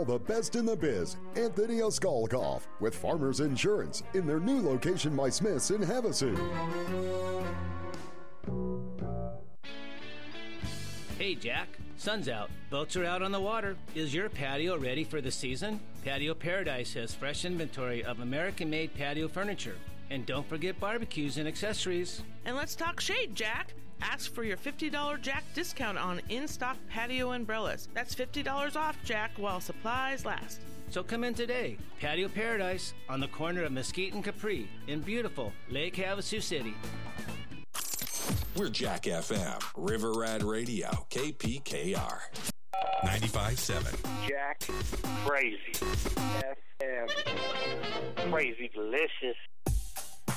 the best in the biz, Anthony Oskolkoff, with Farmers Insurance in their new location by Smith's in Havasu. Hey Jack, sun's out, boats are out on the water. Is your patio ready for the season? Patio Paradise has fresh inventory of American-made patio furniture. And don't forget barbecues and accessories. And let's talk shade, Jack. Ask for your $50 Jack discount on in-stock patio umbrellas. That's $50 off, Jack, while supplies last. So come in today. Patio Paradise on the corner of Mesquite and Capri in beautiful Lake Havasu City. We're Jack FM, River Rad Radio, KPKR. 95.7. Jack Crazy FM. Crazy delicious.